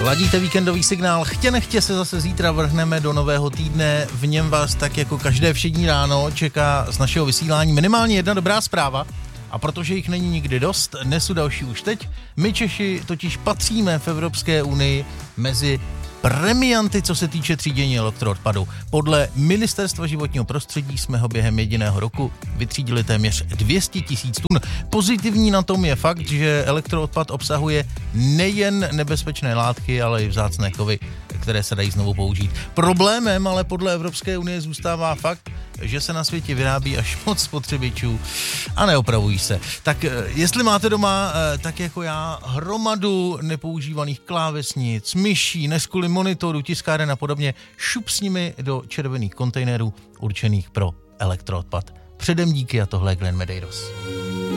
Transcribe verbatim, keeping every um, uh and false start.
Ladíte víkendový signál, chtě nechtě se zase zítra vrhneme do nového týdne, v něm vás tak jako každé všední ráno čeká z našeho vysílání minimálně jedna dobrá zpráva a protože jich není nikdy dost, nesu další už teď. My Češi totiž patříme v Evropské unii mezi premianty, co se týče třídění elektroodpadu. Podle Ministerstva životního prostředí jsme ho během jediného roku vytřídili téměř dvě stě tisíc tun. Pozitivní na tom je fakt, že elektroodpad obsahuje nejen nebezpečné látky, ale i vzácné kovy, které se dají znovu použít. Problémem ale podle Evropské unie zůstává fakt, že se na světě vyrábí až moc spotřebičů a neopravují se. Tak jestli máte doma, tak jako já, hromadu nepoužívaných klávesnic, myší, neskuly monitorů, tiskáren a podobně, šup s nimi do červených kontejnerů určených pro elektroodpad. Předem díky a tohle je Glenn Medeiros.